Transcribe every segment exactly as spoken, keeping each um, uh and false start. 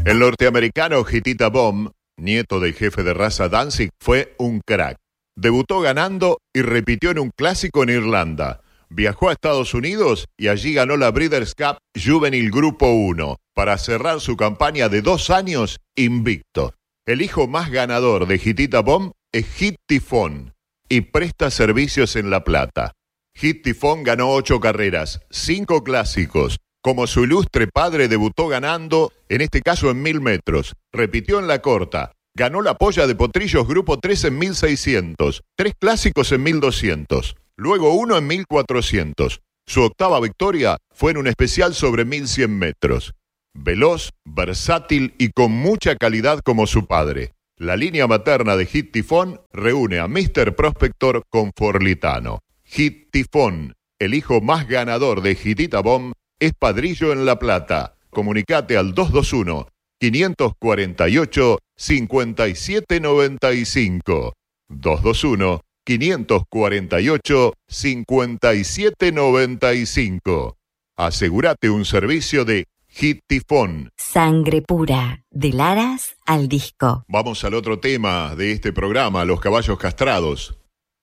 El norteamericano Hitita Bomb, nieto del jefe de raza Danzig, fue un crack. Debutó ganando y repitió en un clásico en Irlanda. Viajó a Estados Unidos y allí ganó la Breeders' Cup Juvenil Grupo uno para cerrar su campaña de dos años invicto. El hijo más ganador de Hitita Bomb es Hit Tifón y presta servicios en La Plata. Hit Tifón ganó ocho carreras, cinco clásicos. Como su ilustre padre, debutó ganando, en este caso en mil metros. Repitió en la corta. Ganó la polla de Potrillos Grupo tres en mil seiscientos. Tres clásicos en mil doscientos. Luego uno en mil cuatrocientos. Su octava victoria fue en un especial sobre mil cien metros. Veloz, versátil y con mucha calidad como su padre. La línea materna de Hit Tifón reúne a míster Prospector con Forlitano. Hit Tifón, el hijo más ganador de Hitita Bomb, es padrillo en La Plata. Comunicate al dos dos uno, cinco cuatro ocho, cinco siete nueve cinco. dos dos uno, cinco cuatro ocho, cinco siete nueve cinco. Asegúrate un servicio de Hit Tifón. Sangre pura, del aras al disco. Vamos al otro tema de este programa, los caballos castrados.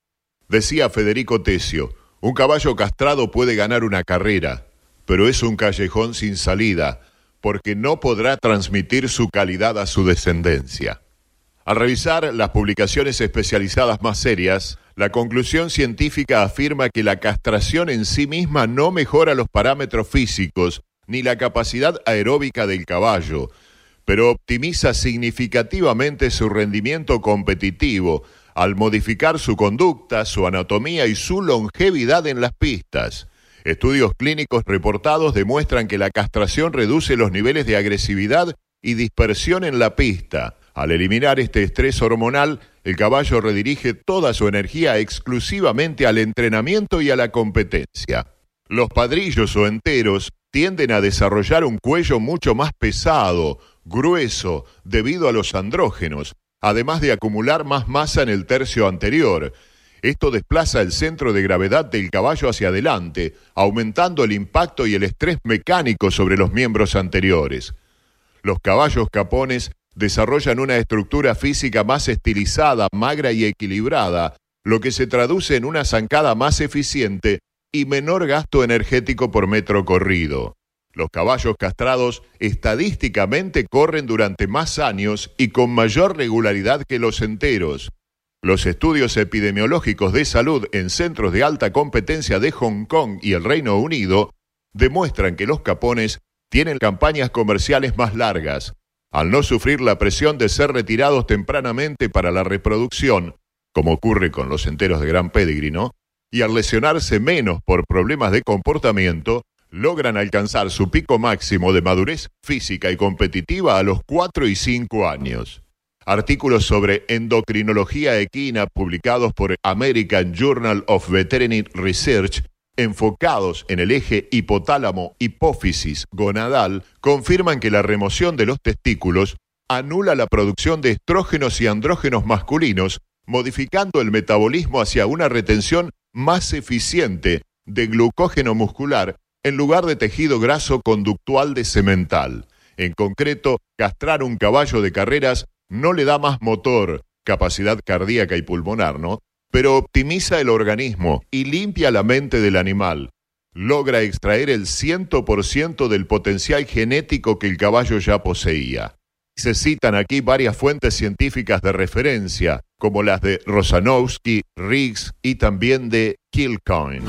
Decía Federico Tesio, un caballo castrado puede ganar una carrera, pero es un callejón sin salida, porque no podrá transmitir su calidad a su descendencia. Al revisar las publicaciones especializadas más serias, la conclusión científica afirma que la castración en sí misma no mejora los parámetros físicos ni la capacidad aeróbica del caballo, pero optimiza significativamente su rendimiento competitivo al modificar su conducta, su anatomía y su longevidad en las pistas. Estudios clínicos reportados demuestran que la castración reduce los niveles de agresividad y dispersión en la pista. Al eliminar este estrés hormonal, el caballo redirige toda su energía exclusivamente al entrenamiento y a la competencia. Los padrillos o enteros tienden a desarrollar un cuello mucho más pesado, grueso, debido a los andrógenos, además de acumular más masa en el tercio anterior. Esto desplaza el centro de gravedad del caballo hacia adelante, aumentando el impacto y el estrés mecánico sobre los miembros anteriores. Los caballos capones desarrollan una estructura física más estilizada, magra y equilibrada, lo que se traduce en una zancada más eficiente y menor gasto energético por metro corrido. Los caballos castrados estadísticamente corren durante más años y con mayor regularidad que los enteros. Los estudios epidemiológicos de salud en centros de alta competencia de Hong Kong y el Reino Unido demuestran que los capones tienen campañas comerciales más largas. Al no sufrir la presión de ser retirados tempranamente para la reproducción, como ocurre con los enteros de gran pedigree, ¿no? Y al lesionarse menos por problemas de comportamiento, logran alcanzar su pico máximo de madurez física y competitiva a los cuatro y cinco años. Artículos sobre endocrinología equina publicados por American Journal of Veterinary Research, enfocados en el eje hipotálamo-hipófisis gonadal, confirman que la remoción de los testículos anula la producción de estrógenos y andrógenos masculinos, modificando el metabolismo hacia una retención más eficiente de glucógeno muscular en lugar de tejido graso conductual de semental. En concreto, castrar un caballo de carreras no le da más motor, capacidad cardíaca y pulmonar, ¿no? Pero optimiza el organismo y limpia la mente del animal. Logra extraer el cien por ciento del potencial genético que el caballo ya poseía. Se citan aquí varias fuentes científicas de referencia, como las de Rosanowski, Riggs y también de Kilcoyne.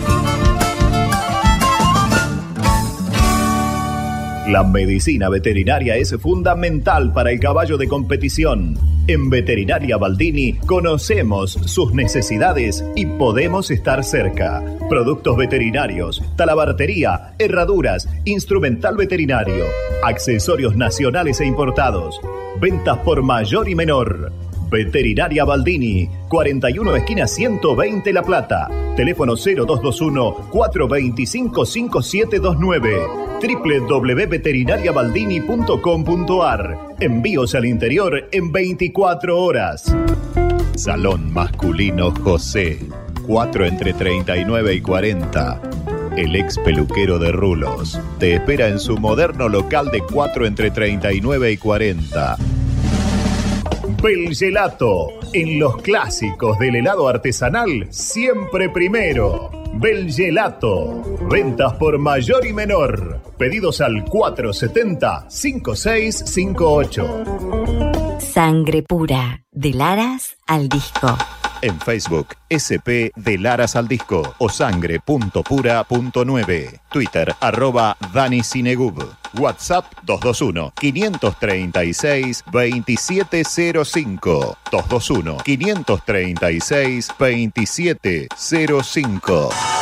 La medicina veterinaria es fundamental para el caballo de competición. En Veterinaria Baldini conocemos sus necesidades y podemos estar cerca. Productos veterinarios, talabartería, herraduras, instrumental veterinario, accesorios nacionales e importados. Ventas por mayor y menor. Veterinaria Baldini, cuarenta y uno esquina ciento veinte La Plata. Teléfono cero dos dos uno, cuatro dos cinco, cinco siete dos nueve. doble u doble u doble u punto veterinaria baldini punto com punto a r. Envíos al interior en veinticuatro horas. Salón Masculino José, cuatro entre treinta y nueve y cuarenta. el ex peluquero de Rulos, te espera en su moderno local de cuatro entre treinta y nueve y cuarenta. Belgelato, en los clásicos del helado artesanal, siempre primero. Belgelato, ventas por mayor y menor. Pedidos al cuatro setenta, cincuenta y seis cincuenta y ocho. Sangre pura, de Laras al disco. En Facebook, S P de Laras al disco o sangre punto pura punto nueve. Twitter, arroba Dani Cinegub. WhatsApp dos dos uno, cinco tres seis, dos siete cero cinco. dos dos uno, cinco tres seis, dos siete cero cinco.